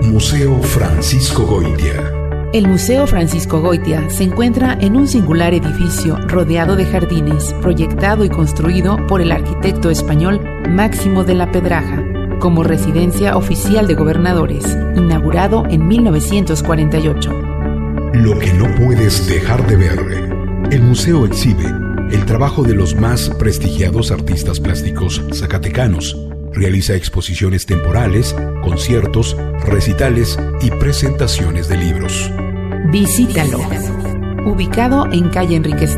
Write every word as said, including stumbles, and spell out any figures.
Museo Francisco Goitia. El Museo Francisco Goitia se encuentra en un singular edificio rodeado de jardines, proyectado y construido por el arquitecto español Máximo de la Pedraja, como residencia oficial de gobernadores, inaugurado en mil novecientos cuarenta y ocho. Lo que no puedes dejar de ver. El museo exhibe el trabajo de los más prestigiados artistas plásticos zacatecanos. Realiza exposiciones temporales, conciertos, recitales y presentaciones de libros. Visítalo. Ubicado en calle Enrique